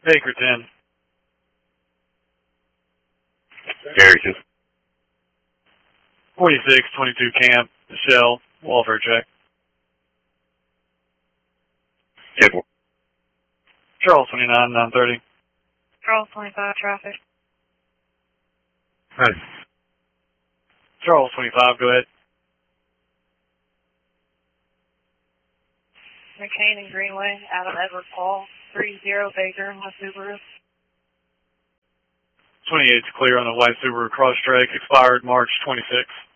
Baker 10. Gary 2. 4622 Camp, Michelle, welfare check. Cable. Charles 29, 930. Charles 25, traffic. Hi. Charles 25, go ahead. McCain and Greenway, Adam Edward Paul, 30 Baker, West Subaru. 28's clear on the white Subaru Crosstrek, expired March 26th.